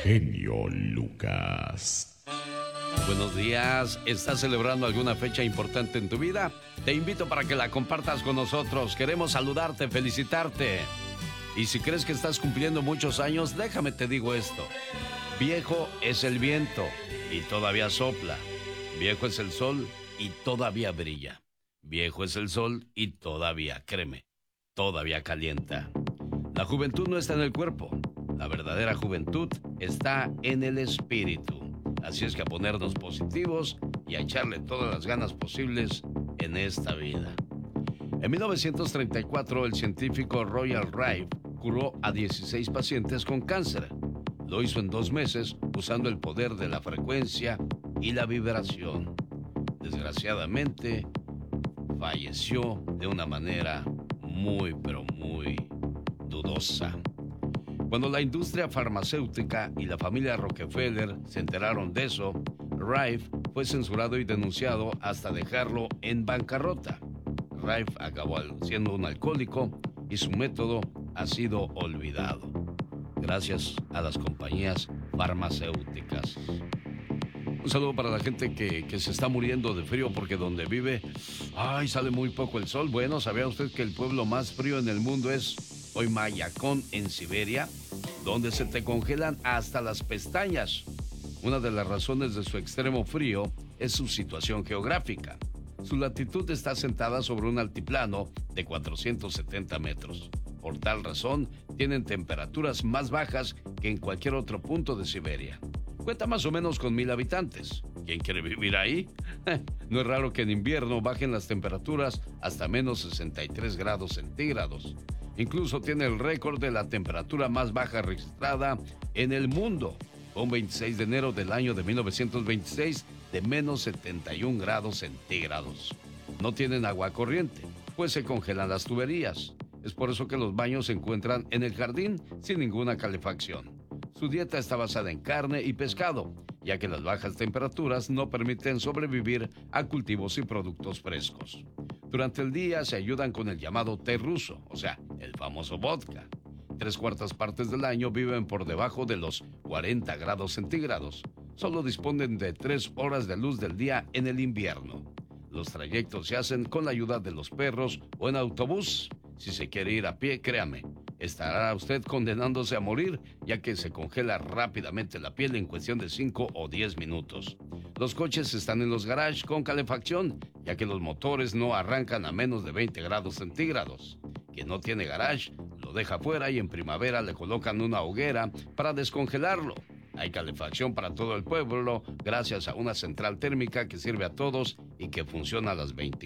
Genio Lucas. Buenos días, ¿estás celebrando alguna fecha importante en tu vida? Te invito para que la compartas con nosotros. Queremos saludarte, felicitarte. Y si crees que estás cumpliendo muchos años, déjame te digo esto. Viejo es el viento y todavía sopla. Viejo es el sol y todavía brilla. Viejo es el sol y todavía, créeme, todavía calienta. La juventud no está en el cuerpo. La verdadera juventud está en el espíritu. Así es que a ponernos positivos y a echarle todas las ganas posibles en esta vida. En 1934, el científico Royal Rife curó a 16 pacientes con cáncer. Lo hizo en 2 meses usando el poder de la frecuencia y la vibración. Desgraciadamente, falleció de una manera muy, pero muy dudosa. Cuando la industria farmacéutica y la familia Rockefeller se enteraron de eso, Rife fue censurado y denunciado hasta dejarlo en bancarrota. Rife acabó siendo un alcohólico y su método ha sido olvidado, gracias a las compañías farmacéuticas. Un saludo para la gente que se está muriendo de frío porque donde vive, sale muy poco el sol. Bueno, ¿sabía usted que el pueblo más frío en el mundo es Oymyakon en Siberia, donde se te congelan hasta las pestañas? Una de las razones de su extremo frío es su situación geográfica. Su latitud está asentada sobre un altiplano de 470 metros. Por tal razón, tienen temperaturas más bajas que en cualquier otro punto de Siberia. Cuenta más o menos con 1,000 habitantes. ¿Quién quiere vivir ahí? No es raro que en invierno bajen las temperaturas hasta menos 63 grados centígrados. Incluso tiene el récord de la temperatura más baja registrada en el mundo. Fue un 26 de enero del año de 1926 de menos 71 grados centígrados. No tienen agua corriente, pues se congelan las tuberías. Es por eso que los baños se encuentran en el jardín sin ninguna calefacción. Su dieta está basada en carne y pescado, ya que las bajas temperaturas no permiten sobrevivir a cultivos y productos frescos. Durante el día se ayudan con el llamado té ruso, o sea, el famoso vodka. 3/4 partes del año viven por debajo de los 40 grados centígrados. Solo disponen de 3 horas de luz del día en el invierno. Los trayectos se hacen con la ayuda de los perros o en autobús. Si se quiere ir a pie, créame, estará usted condenándose a morir, ya que se congela rápidamente la piel en cuestión de 5 o 10 minutos. Los coches están en los garages con calefacción, ya que los motores no arrancan a menos de 20 grados centígrados. Quien no tiene garage lo deja fuera y en primavera le colocan una hoguera para descongelarlo. Hay calefacción para todo el pueblo gracias a una central térmica que sirve a todos y que funciona a las 24